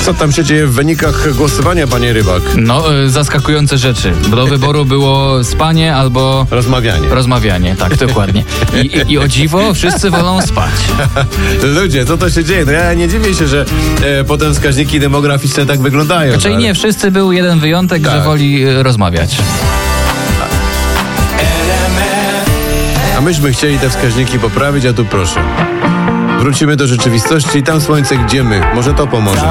Co tam się dzieje w wynikach głosowania, panie Rybak? No, zaskakujące rzeczy. Do wyboru było spanie albo... Rozmawianie, tak, dokładnie. I o dziwo, wszyscy wolą spać. Ludzie, co to się dzieje? No ja nie dziwię się, że potem wskaźniki demograficzne tak wyglądają. Czyli nie, wszyscy, był jeden wyjątek, że woli rozmawiać. A myśmy chcieli te wskaźniki poprawić, a tu proszę. Wrócimy do rzeczywistości i tam słońce, gdzie my. Może to pomoże.